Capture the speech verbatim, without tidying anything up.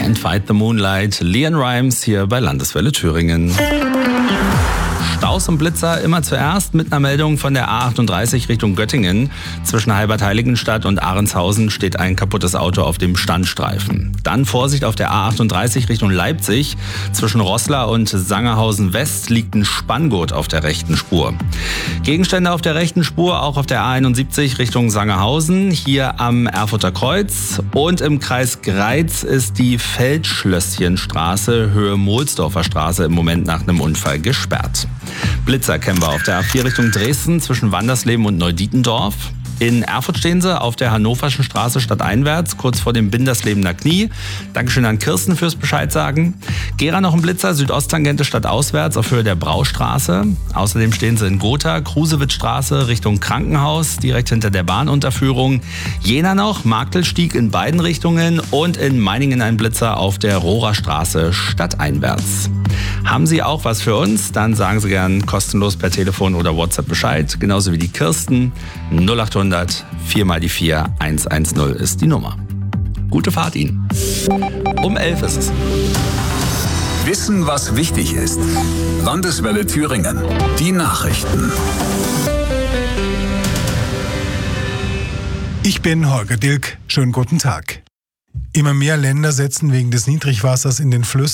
Can't Fight the Moonlight, Leon Rimes hier bei Landeswelle Thüringen. Staus und Blitzer immer zuerst mit einer Meldung von der A achtunddreißig Richtung Göttingen. Zwischen Halbert-Heiligenstadt und Ahrenshausen steht ein kaputtes Auto auf dem Standstreifen. Dann Vorsicht auf der A achtunddreißig Richtung Leipzig. Zwischen Roßla und Sangerhausen West liegt ein Spanngurt auf der rechten Spur. Gegenstände auf der rechten Spur, auch auf der A einundsiebzig Richtung Sangerhausen, hier am Erfurter Kreuz. Und im Kreis Greiz ist die Feldschlösschenstraße, Höhe Mohlsdorfer Straße, im Moment nach einem Unfall gesperrt. Blitzer kennen wir auf der A vier Richtung Dresden zwischen Wandersleben und Neudietendorf. In Erfurt stehen sie auf der Hannoverschen Straße stadteinwärts, kurz vor dem Binderslebener Knie. Dankeschön an Kirsten fürs Bescheid sagen. Gera noch ein Blitzer, Südosttangente stadtauswärts auf Höhe der Braustraße. Außerdem stehen sie in Gotha, Krusewitzstraße Richtung Krankenhaus, direkt hinter der Bahnunterführung. Jena noch, Marktelstieg in beiden Richtungen und in Meiningen ein Blitzer auf der Rohrerstraße stadteinwärts. Haben Sie auch was für uns? Dann sagen Sie gern kostenlos per Telefon oder WhatsApp Bescheid. Genauso wie die Kirsten. null achthundert vier mal die vier eins eins null ist die Nummer. Gute Fahrt Ihnen. Um elf ist es. Wissen, was wichtig ist. Landeswelle Thüringen. Die Nachrichten. Ich bin Holger Dilk. Schönen guten Tag. Immer mehr Länder setzen wegen des Niedrigwassers in den Flüssen